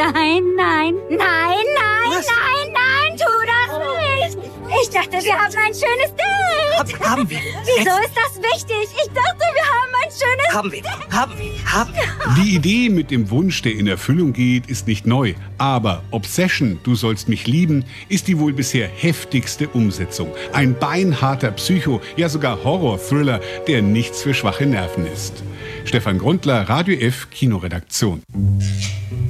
nein, nein, nein, nein, Was? nein, nein, tu das nicht. Ich dachte, wir haben ein schönes Date. Haben wir. Wieso ist das wichtig? Ich dachte, wir haben ein schönes Haben wir. Die Idee mit dem Wunsch, der in Erfüllung geht, ist nicht neu. Aber Obsession, du sollst mich lieben, ist die wohl bisher heftigste Umsetzung. Ein beinharter Psycho, ja sogar Horror-Thriller, der nichts für schwache Nerven ist. Stefan Grundler, Radio F, Kinoredaktion.